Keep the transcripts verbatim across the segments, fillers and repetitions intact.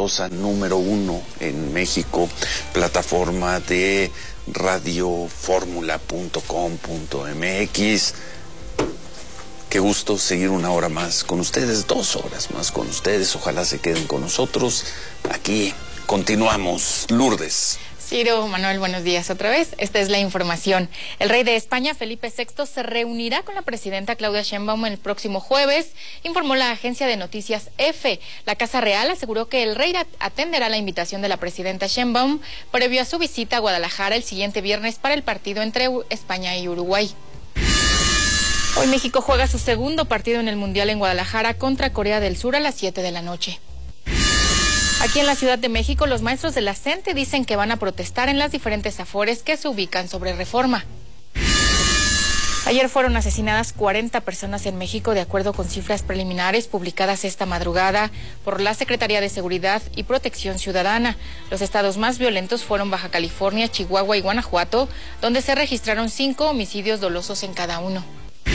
exitosa, número uno en México, plataforma de radio fórmula punto com punto m x. Qué gusto seguir una hora más con ustedes, dos horas más con ustedes. Ojalá se queden con nosotros. Aquí continuamos. Lourdes. Ciro, Manuel, buenos días otra vez. Esta es la información. El rey de España, Felipe sexto, se reunirá con la presidenta Claudia Sheinbaum el próximo jueves, informó la agencia de noticias EFE. La Casa Real aseguró que el rey atenderá la invitación de la presidenta Sheinbaum previo a su visita a Guadalajara el siguiente viernes para el partido entre España y Uruguay. Hoy México juega su segundo partido en el Mundial en Guadalajara contra Corea del Sur a las siete de la noche. Aquí en la Ciudad de México, los maestros de la CENTE dicen que van a protestar en las diferentes afores que se ubican sobre Reforma. Ayer fueron asesinadas cuarenta personas en México, de acuerdo con cifras preliminares publicadas esta madrugada por la Secretaría de Seguridad y Protección Ciudadana. Los estados más violentos fueron Baja California, Chihuahua y Guanajuato, donde se registraron cinco homicidios dolosos en cada uno.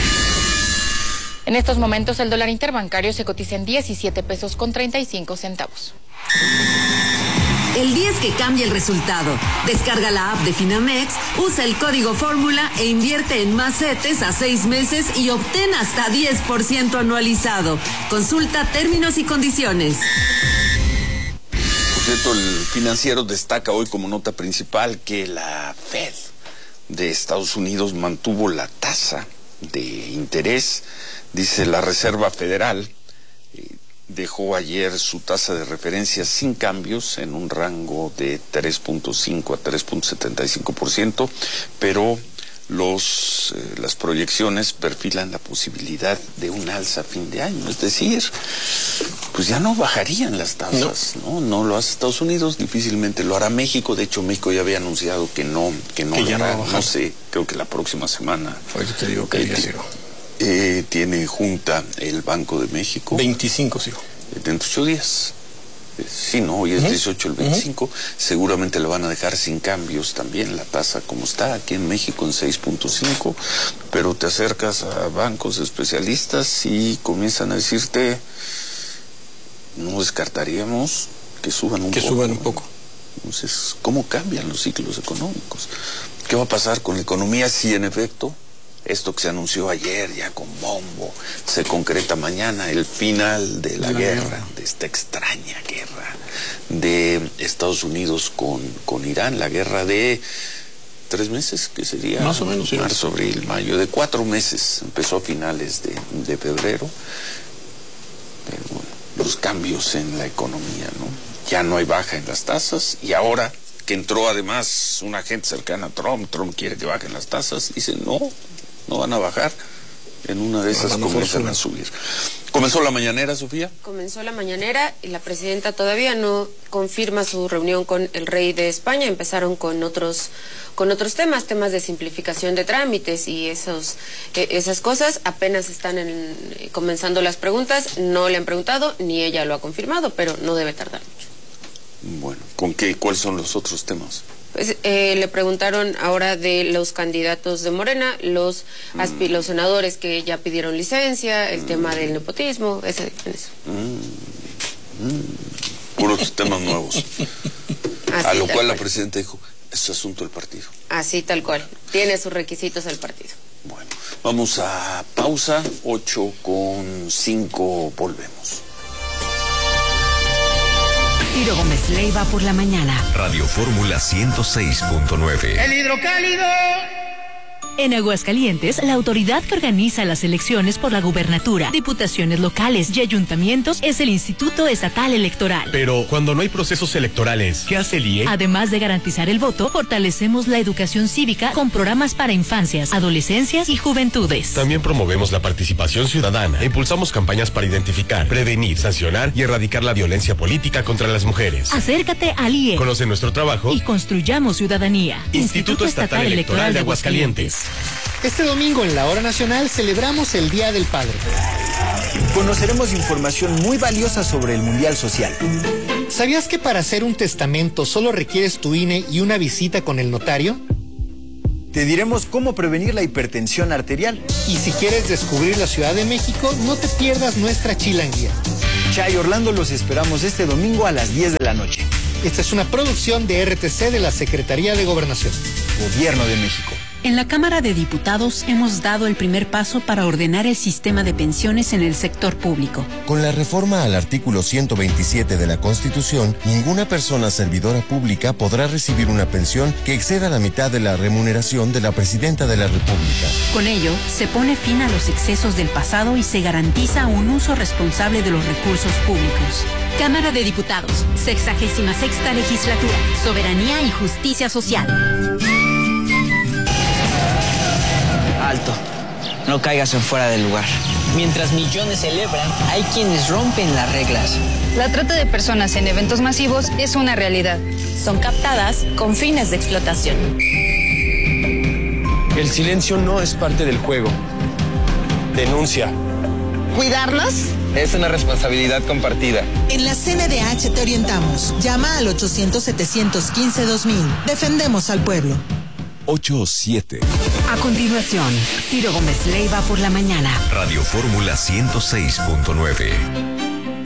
En estos momentos el dólar interbancario se cotiza en diecisiete pesos con treinta y cinco centavos. El día es que cambia el resultado. Descarga la app de Finamex, usa el código fórmula e invierte en más CETES a seis meses y obtén hasta diez por ciento anualizado. Consulta términos y condiciones. Por cierto, el Financiero destaca hoy como nota principal que la Fed de Estados Unidos mantuvo la tasa de interés. Dice la Reserva Federal eh, dejó ayer su tasa de referencia sin cambios en un rango de tres punto cinco a tres punto setenta y cinco por ciento, pero los eh, las proyecciones perfilan la posibilidad de un alza a fin de año, es decir, pues ya no bajarían las tasas, no, no, no lo hace Estados Unidos, difícilmente lo hará México. De hecho, México ya había anunciado que no, que no, que ya hará, no, no sé, creo que la próxima semana. Ahorita te digo que eh, Eh, tiene junta el Banco de México. veinticinco, sí. Dentro de ocho días. Eh, sí, no, hoy es uh-huh. dieciocho, el veinticinco. Uh-huh. Seguramente lo van a dejar sin cambios también, la tasa como está aquí en México en seis punto cinco. Pero te acercas a bancos especialistas y comienzan a decirte, no descartaríamos que suban un que poco. Que suban un poco. Entonces, ¿cómo cambian los ciclos económicos? ¿Qué va a pasar con la economía si en efecto esto que se anunció ayer ya con bombo se concreta mañana, el final de la, la guerra, guerra, de esta extraña guerra de Estados Unidos con, con Irán, la guerra de tres meses, que sería más o menos, sí, marzo, abril, mayo, de cuatro meses, empezó a finales de, de febrero, pero bueno, los cambios en la economía, ¿no? Ya no hay baja en las tasas y ahora que entró además una gente cercana a Trump, Trump quiere que bajen las tasas, dice no, no van a bajar, en una de esas comienzan a subir. ¿Comenzó la mañanera, Sofía? Comenzó la mañanera y la presidenta todavía no confirma su reunión con el rey de España. Empezaron con otros con otros temas, temas de simplificación de trámites y esos eh, esas cosas. Apenas están en, eh, comenzando las preguntas, no le han preguntado, ni ella lo ha confirmado, pero no debe tardar mucho. Bueno, ¿con qué? ¿Cuáles son los otros temas? Pues, eh, le preguntaron ahora de los candidatos de Morena, los mm. los senadores que ya pidieron licencia, el mm. tema del nepotismo, ese, eso. Mm. Mm. Puros temas nuevos. Así, a lo cual cual la presidenta dijo, es asunto del partido. Así tal cual, tiene sus requisitos el partido. Bueno, vamos a pausa, ocho con cinco, volvemos. Ciro Gómez Leiva por la mañana. Radio Fórmula ciento seis punto nueve. El hidrocálido. En Aguascalientes, la autoridad que organiza las elecciones por la gubernatura, diputaciones locales y ayuntamientos es el Instituto Estatal Electoral. Pero cuando no hay procesos electorales, ¿qué hace el I E? Además de garantizar el voto, fortalecemos la educación cívica con programas para infancias, adolescencias y juventudes. También promovemos la participación ciudadana e impulsamos campañas para identificar, prevenir, sancionar y erradicar la violencia política contra las mujeres. Acércate al I E. Conoce nuestro trabajo y construyamos ciudadanía. Instituto, Instituto Estatal, Estatal Electoral de Aguascalientes. Este domingo en la Hora Nacional celebramos el Día del Padre. Conoceremos información muy valiosa sobre el Mundial Social. ¿Sabías que para hacer un testamento solo requieres tu I N E y una visita con el notario? Te diremos cómo prevenir la hipertensión arterial. Y si quieres descubrir la Ciudad de México, no te pierdas nuestra chilanguía. Chay Orlando, los esperamos este domingo a las diez de la noche. Esta es una producción de R T C de la Secretaría de Gobernación. Gobierno de México. En la Cámara de Diputados hemos dado el primer paso para ordenar el sistema de pensiones en el sector público. Con la reforma al artículo ciento veintisiete de la Constitución, ninguna persona servidora pública podrá recibir una pensión que exceda la mitad de la remuneración de la Presidenta de la República. Con ello, se pone fin a los excesos del pasado y se garantiza un uso responsable de los recursos públicos. Cámara de Diputados, sexagésima sexta legislatura, soberanía y justicia social. Alto, no caigas en fuera del lugar. Mientras millones celebran, hay quienes rompen las reglas. La trata de personas en eventos masivos es una realidad. Son captadas con fines de explotación. El silencio no es parte del juego. Denuncia. ¿Cuidarnos? Es una responsabilidad compartida. En la C N D H te orientamos. Llama al ochocientos, setecientos quince, dos mil. Defendemos al pueblo. ocho siete. A continuación, Ciro Gómez Leiva por la mañana. Radio Fórmula ciento seis punto nueve.